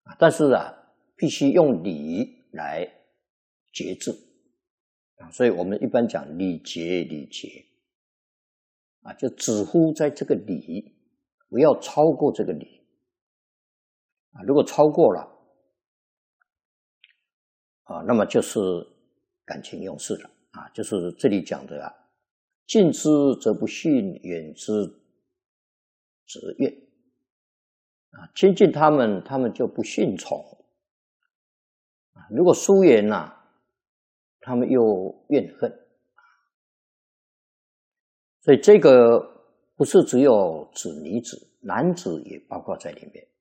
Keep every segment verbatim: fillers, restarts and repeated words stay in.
但是啊，必须用礼来节制啊，所以我们一般讲礼节，礼节啊，就止乎在这个礼，不要超过这个礼啊。如果超过了啊，那么就是感情用事了啊，就是这里讲的啊，近之则不逊，远之则怨啊。亲近他们，他们就不顺从啊；如果疏远呐、啊，他们又怨恨。所以这个不是只有指女子，男子也包括在里面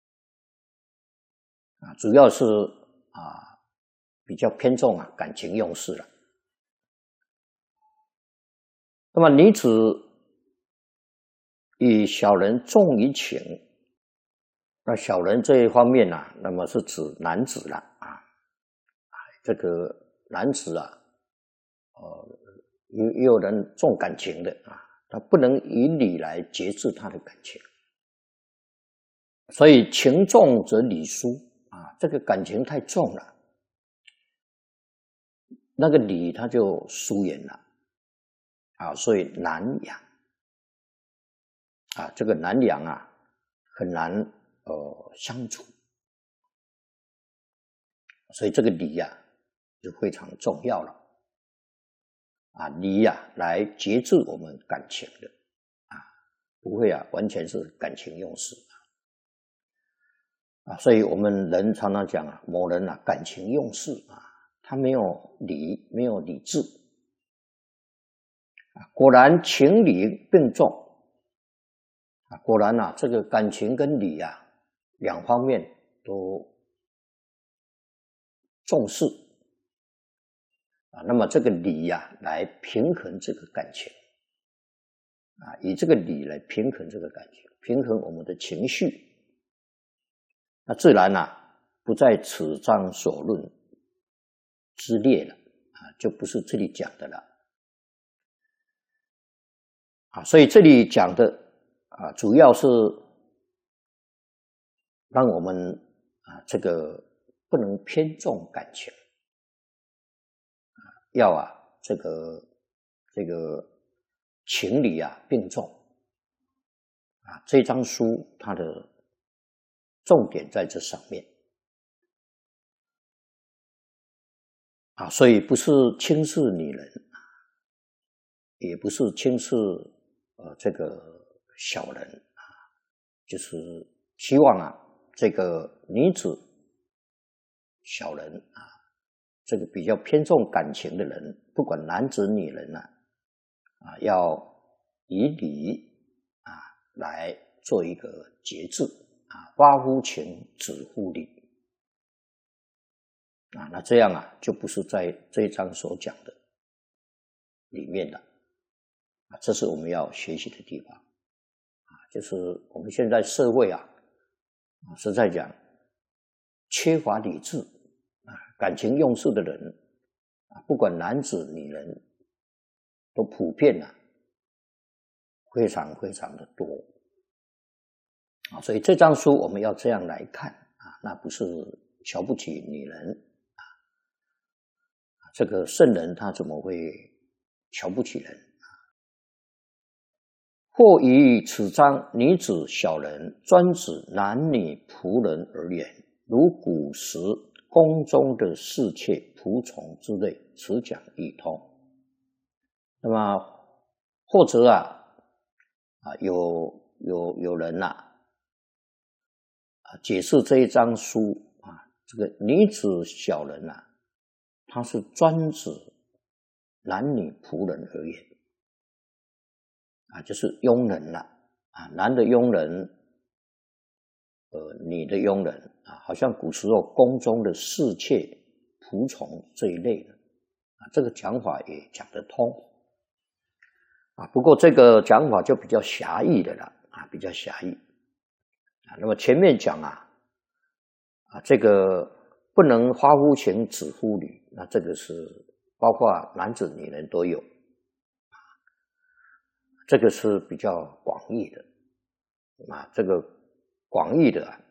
啊，主要是啊比较偏重啊感情用事了。那么女子以小人重于情，那小人这一方面啊，那么是指男子了啊，这个男子啊，呃，也也有人重感情的啊，他不能以礼来节制他的感情，所以情重则礼疏啊，这个感情太重了，那个礼他就疏远了啊，所以难养啊，这个难养啊，很难呃相处，所以这个礼呀、啊、就非常重要了啊，礼呀、啊、来节制我们感情的啊，不会啊完全是感情用事啊，所以我们人常常讲啊，某人啊感情用事啊，他没有理，没有理智啊，果然情理并重啊，果然啊，这个感情跟理啊两方面都重视啊，那么这个理呀、啊、来平衡这个感情啊，以这个理来平衡这个感情，平衡我们的情绪，那自然啊不在此章所论之列了啊，就不是这里讲的了啊，所以这里讲的啊，主要是让我们啊这个不能偏重感情啊，要啊这个这个情理啊并重啊，这张书它的重点在这上面啊，所以不是轻视女人，也不是轻视呃这个小人啊，就是希望啊这个女子小人啊，这个比较偏重感情的人，不管男子女人啊，啊要以礼啊来做一个节制啊，发乎情，止乎礼啊，那这样啊就不是在这一章所讲的里面了啊，这是我们要学习的地方啊，就是我们现在社会啊，啊实在讲缺乏理智啊，感情用事的人啊，不管男子女人，都普遍啊，非常非常的多啊，所以这章书我们要这样来看啊，那不是瞧不起女人啊，这个圣人他怎么会瞧不起人啊？或以此章女子小人专指男女仆人而言，如古时宫中的侍妾仆从之类，此讲已通。那么或者啊啊有有有人呐啊解释这一章书啊，这个女子小人呐、啊，它是专指男女仆人而言啊，就是佣人了啊，男的佣人，呃，女的佣人啊，好像古时候宫中的侍妾、仆从这一类的啊，这个讲法也讲得通啊。不过这个讲法就比较狭义的了啊，比较狭义啊。那么前面讲啊啊，这个不能发乎情，止乎礼，那这个是包括男子女人都有。这个是比较广义的啊，这个广义的、啊、